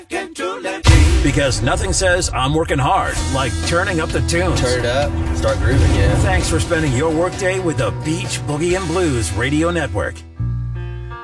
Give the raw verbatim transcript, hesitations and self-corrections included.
Because nothing says I'm working hard like turning up the tunes. Turn it up, start grooving, yeah. Thanks for spending your workday with the Beach Boogie and Blues Radio Network.